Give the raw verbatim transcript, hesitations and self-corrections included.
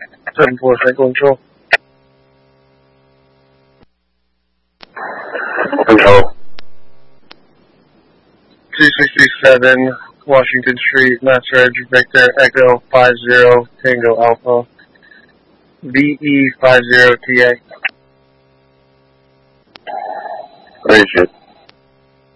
seven four, Franklin Control. Control. two sixty-seven Washington Street, Mass Reg, Victor, Echo five zero, Tango Alpha, B E five zero T A. Where is it?